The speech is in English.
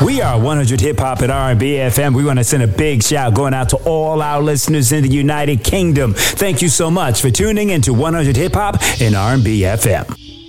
We are 100 Hip Hop and R&B FM. We want to send a big shout going out to all our listeners in the United Kingdom. Thank you so much for tuning into 100 Hip Hop and R&B FM.